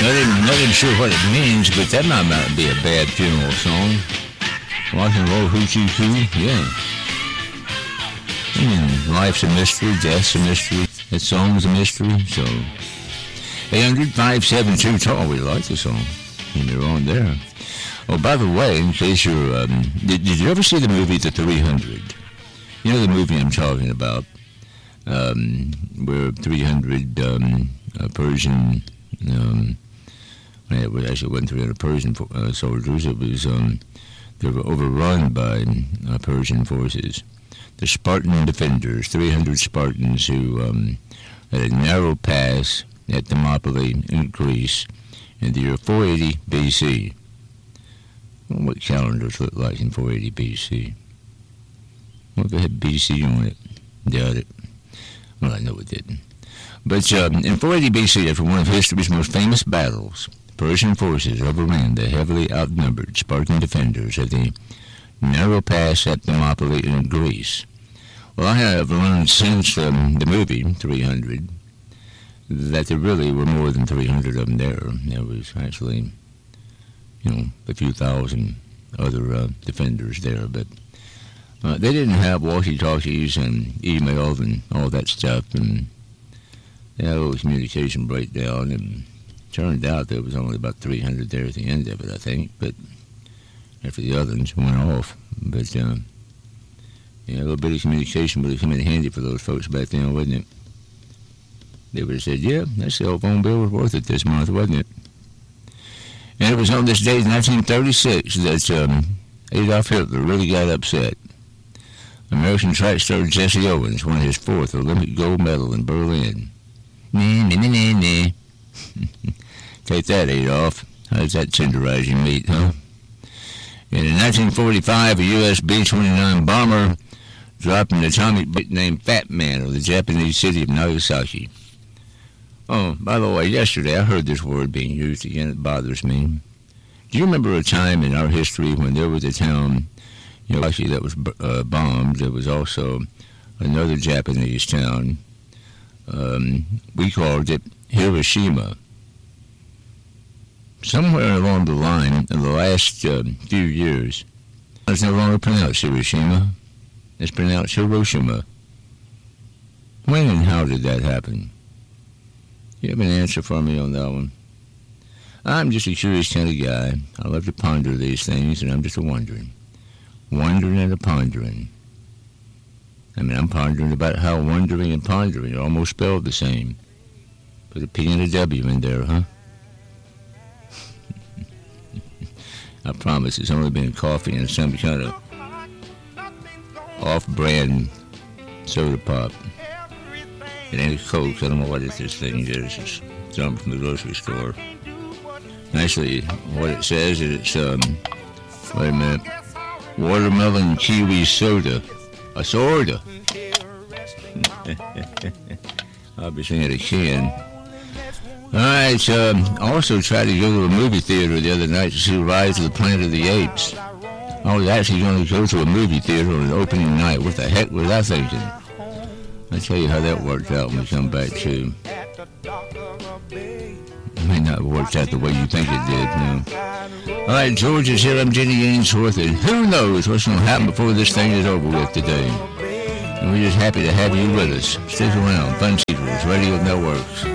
Not even sure what it means, but that might be a bad funeral song. Rock and roll hoochie coo, yeah. Life's a mystery, death's a mystery, that song's a mystery, so 800-572 Tall, we like the song, and you're on there. Oh, by the way, in case you're, did you ever see the movie The 300? You know the movie I'm talking about, where 300 Persian, it actually wasn't 300 Persian soldiers, it was, they were overrun by Persian forces. The Spartan defenders, 300 Spartans who had a narrow pass at Thermopylae in Greece in the year 480 BC. Well, what calendars look like in 480 BC? What if it had BC on it? Doubt it. Well, I know it didn't. But in 480 BC, after one of history's most famous battles, Persian forces overran the heavily outnumbered Spartan defenders at the narrow pass at Thermopylae in Greece. Well, I have learned since the movie 300 that there really were more than 300 of them there. There was actually, a few thousand other defenders there, but they didn't have walkie-talkies and email and all that stuff, and they had a little communication breakdown, and turned out there was only about 300 there at the end of it, I think, but after the others went off. But, a little bit of communication would have come in handy for those folks back then, wouldn't it? They would have said, yeah, that cell phone bill was worth it this month, wasn't it? And it was on this day in 1936 that Adolf Hitler really got upset. American track star Jesse Owens won his 4th Olympic gold medal in Berlin. Take that, Adolf. How's that tenderizing meat, huh? And in 1945, a U.S. B-29 bomber dropped an atomic bomb named Fat Man of the Japanese city of Nagasaki. Oh, by the way, yesterday I heard this word being used again. It bothers me. Do you remember a time in our history when there was a town, actually that was bombed? There was also another Japanese town. We called it Hiroshima. Somewhere along the line, in the last few years, it's no longer pronounced Hiroshima. It's pronounced Hiroshima. When and how did that happen? You have an answer for me on that one? I'm just a curious kind of guy. I love to ponder these things, and I'm just a wondering and a pondering. I'm pondering about how wondering and pondering are almost spelled the same. Put a P and a W in there, huh? I promise it's only been coffee and some kind of off-brand soda pop. It ain't a Coke. I don't know what this thing is. It's something from the grocery store. Actually, what it says is it's, wait a minute, watermelon kiwi soda. A soda. I'll be seeing a can. All right, I also tried to go to a movie theater the other night to see Rise of the Planet of the Apes. I was actually going to go to a movie theater on an opening night. What the heck was I thinking? I'll tell you how that worked out when we come back, too. It may not have worked out the way you think it did, no. All right, George is here. I'm Jenny Ainsworth, and who knows what's going to happen before this thing is over with today. And we're just happy to have you with us. Stick around. Fun Secrets Radio Networks.